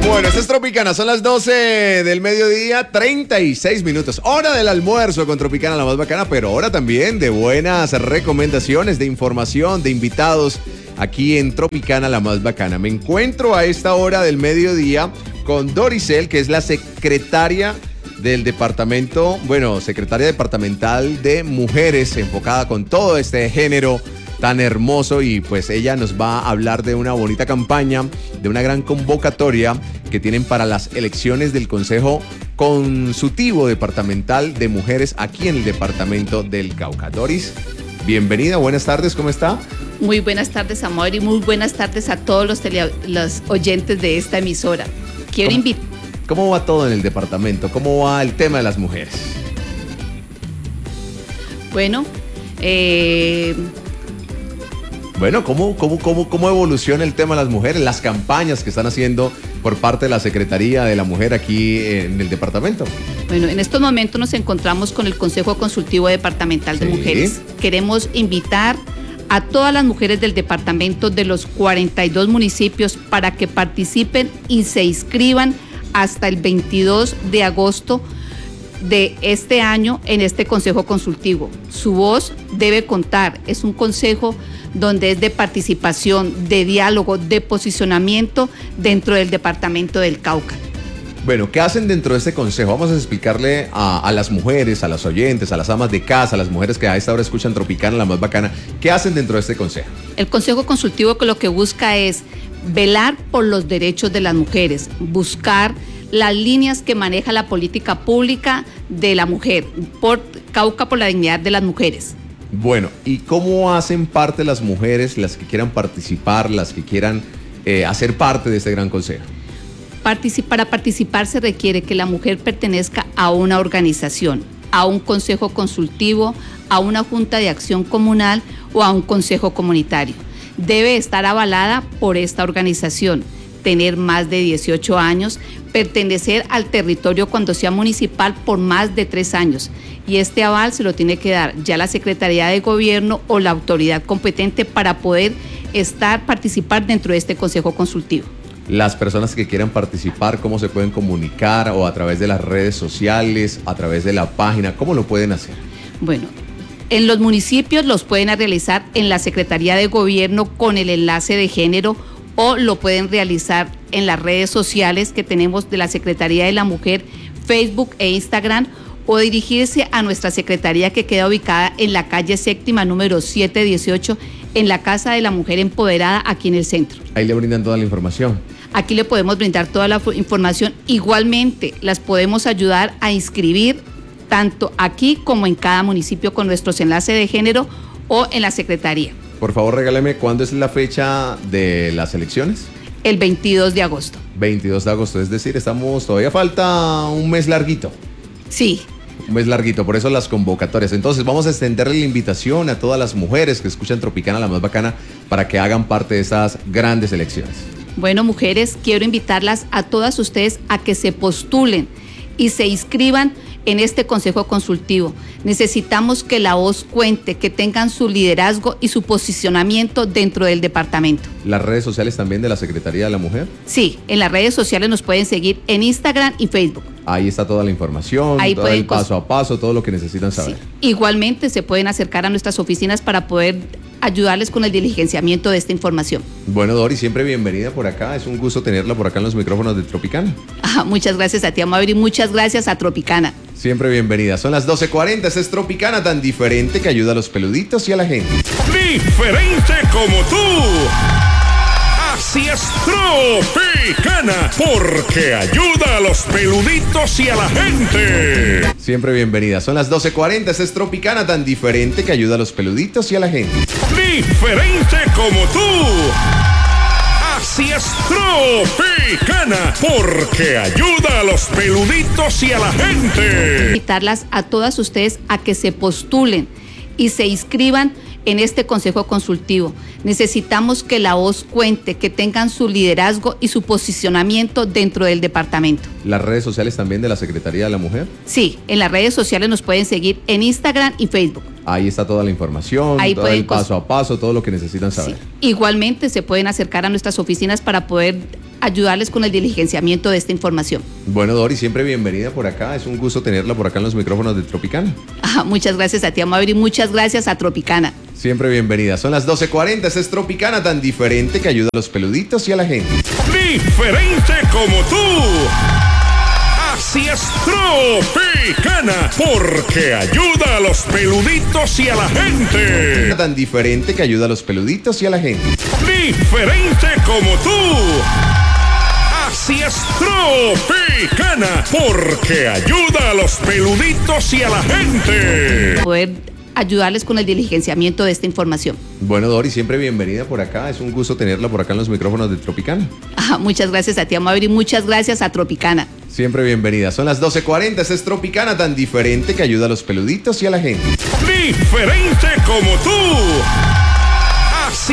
Bueno, esta es Tropicana, son las 12 del mediodía, 36 minutos. Hora del almuerzo con Tropicana, la más bacana, pero hora también de buenas recomendaciones, de información, de invitados aquí en Tropicana, la más bacana. Me encuentro a esta hora del mediodía con Doricel, que es la secretaria del departamento, secretaria departamental de mujeres, enfocada con todo este género tan hermoso, y pues ella nos va a hablar de una bonita campaña, de una gran convocatoria que tienen para las elecciones del Consejo Consultivo Departamental de Mujeres aquí en el departamento del Cauca. Doris, bienvenida, buenas tardes, ¿cómo está? Muy buenas tardes, amor, y muy buenas tardes a todos los oyentes de esta emisora. Quiero invitar. ¿Cómo va todo en el departamento? ¿Cómo va el tema de las mujeres? ¿Cómo evoluciona el tema de las mujeres? Las campañas que están haciendo por parte de la Secretaría de la Mujer aquí en el departamento. Bueno, en estos momentos nos encontramos con el Consejo Consultivo Departamental de Mujeres. Queremos invitar a todas las mujeres del departamento de los 42 municipios para que participen y se inscriban hasta el 22 de agosto de este año en este Consejo Consultivo. Su voz debe contar. Es un consejo donde es de participación, de diálogo, de posicionamiento dentro del departamento del Cauca. Bueno, ¿qué hacen dentro de este consejo? Vamos a explicarle a las mujeres, a las oyentes, a las amas de casa, a las mujeres que a esta hora escuchan Tropicana, la más bacana. ¿Qué hacen dentro de este consejo? El Consejo Consultivo lo que busca es velar por los derechos de las mujeres, buscar las líneas que maneja la política pública de la mujer, por Cauca por la dignidad de las mujeres. Bueno, ¿y cómo hacen parte las mujeres, las que quieran participar, las que quieran hacer parte de este gran consejo? Para participar se requiere que la mujer pertenezca a una organización, a un consejo consultivo, a una junta de acción comunal o a un consejo comunitario. Debe estar avalada por esta organización, tener más de 18 años, pertenecer al territorio cuando sea municipal por más de 3 años. Y este aval se lo tiene que dar ya la Secretaría de Gobierno o la autoridad competente para poder participar dentro de este Consejo Consultivo. Las personas que quieran participar, ¿cómo se pueden comunicar? ¿O a través de las redes sociales, a través de la página? ¿Cómo lo pueden hacer? Bueno, en los municipios los pueden realizar en la Secretaría de Gobierno con el enlace de género, o lo pueden realizar en las redes sociales que tenemos de la Secretaría de la Mujer, Facebook e Instagram, o dirigirse a nuestra secretaría que queda ubicada en la calle séptima número 718 en la Casa de la Mujer Empoderada aquí en el centro. Ahí le brindan toda la información. Aquí le podemos brindar toda la información. Igualmente las podemos ayudar a inscribir tanto aquí como en cada municipio con nuestros enlaces de género o en la secretaría. Por favor, regáleme, ¿cuándo es la fecha de las elecciones? El 22 de agosto. 22 de agosto, es decir, todavía falta un mes larguito. Sí. Un mes larguito, por eso las convocatorias. Entonces vamos a extenderle la invitación a todas las mujeres que escuchan Tropicana, la más bacana, para que hagan parte de estas grandes elecciones. Bueno, mujeres, quiero invitarlas a todas ustedes a que se postulen y se inscriban en este Consejo Consultivo. Necesitamos que la voz cuente, que tengan su liderazgo y su posicionamiento dentro del departamento. ¿Las redes sociales también de la Secretaría de la Mujer? Sí, en las redes sociales nos pueden seguir en Instagram y Facebook. Ahí está toda la información, ahí todo el paso a paso, todo lo que necesitan saber. Sí. Igualmente se pueden acercar a nuestras oficinas para poder ayudarles con el diligenciamiento de esta información. Bueno, Dori, siempre bienvenida por acá. Es un gusto tenerla por acá en los micrófonos de Tropicana. Muchas gracias a ti, Amabri, y muchas gracias a Tropicana. Siempre bienvenida. Son las 12:40. Esta es Tropicana, tan diferente que ayuda a los peluditos y a la gente. Diferente como tú. Así es Tropicana, porque ayuda a los peluditos y a la gente. Siempre bienvenida. Son las 12:40. Esta es Tropicana, tan diferente que ayuda a los peluditos y a la gente. Diferente como tú. Así es Tropicana, porque ayuda a los peluditos y a la gente. Invitarlas a todas ustedes a que se postulen y se inscriban en este Consejo Consultivo. Necesitamos que la voz cuente, que tengan su liderazgo y su posicionamiento dentro del departamento. ¿Las redes sociales también de la Secretaría de la Mujer? Sí, en las redes sociales nos pueden seguir en Instagram y Facebook. Ahí está toda la información, ahí todo el paso a paso, todo lo que necesitan saber. Sí. Igualmente se pueden acercar a nuestras oficinas para poder ayudarles con el diligenciamiento de esta información. Bueno, Dori, siempre bienvenida por acá. Es un gusto tenerla por acá en los micrófonos de Tropicana. Muchas gracias a ti, Amaury, y muchas gracias a Tropicana. Siempre bienvenida. Son las 12:40. Esta es Tropicana, tan diferente que ayuda a los peluditos y a la gente. Diferente como tú. Así es Tropicana, porque ayuda a los peluditos y a la gente. Tan diferente que ayuda a los peluditos y a la gente. Diferente como tú. Así es Tropicana, porque ayuda a los peluditos y a la gente. Poder ayudarles con el diligenciamiento de esta información. Bueno, Dori, siempre bienvenida por acá. Es un gusto tenerla por acá en los micrófonos de Tropicana. Muchas gracias a ti, Amaury, y muchas gracias a Tropicana. Siempre bienvenida. Son las 12:40. Esta es Tropicana, tan diferente que ayuda a los peluditos y a la gente. Diferente como tú.